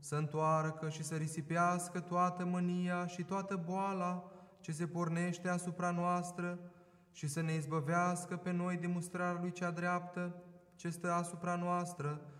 să întoarcă și să risipească toată mânia și toată boala ce se pornește asupra noastră și să ne izbăvească pe noi de mustrarea Lui cea dreaptă ce stă asupra noastră,